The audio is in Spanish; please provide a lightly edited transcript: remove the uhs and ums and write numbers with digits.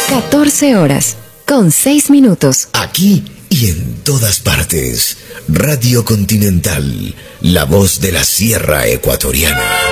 14 horas, con 6 minutos. Aquí y en todas partes. Radio Continental, la voz de la Sierra Ecuatoriana.